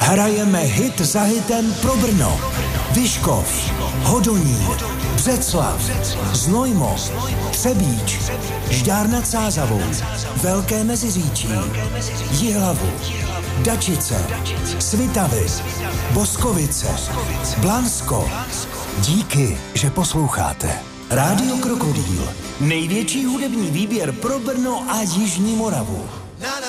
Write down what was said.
Hrajeme hit za hitem pro Brno, Vyškov, Hodonín, Břeclav, Znojmo, Třebíč, Žďár nad Sázavou, Velké Meziříčí, Jihlavu, Dačice, Svitavy, Boskovice, Blansko. Díky, že posloucháte. Rádio Krokodýl, největší hudební výběr pro Brno a Jižní Moravu.